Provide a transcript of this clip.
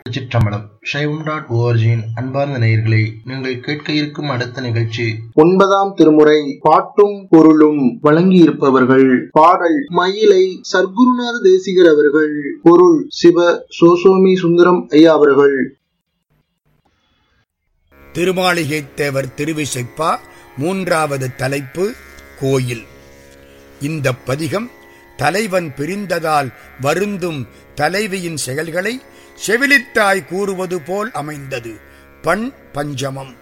சிற்றம்பலம் சைவம்.org-இன் அன்பார்ந்த நேயர்களே, நீங்கள் கேட்க இருக்கும் அடுத்த நிகழ்ச்சி 9ஆம் திருமுறை பாட்டும் பொருளும். வழங்கியிருப்பவர்கள் பாடல் மயிலை சர்க்குருநாத தேசிகர் அவர்கள், பொருள் சிவ சோசோமி சுந்தரம் ஐயா அவர்கள். திருமாளிகைத்தேவர் திருவிசைப்பா. 3வது தலைப்பு கோயில். இந்த பதிகம் தலைவன் பிரிந்ததால் வருந்தும் தலைவியின் செயல்களை செவிலித்தாய் கூறுவது போல் அமைந்தது. பண் பஞ்சமம்.